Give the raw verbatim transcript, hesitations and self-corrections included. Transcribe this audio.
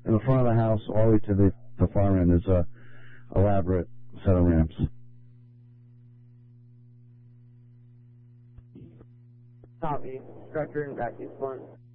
in the front of the house, all the way to the, the far end, is a elaborate set of ramps. Copy. Structure and back to spawn.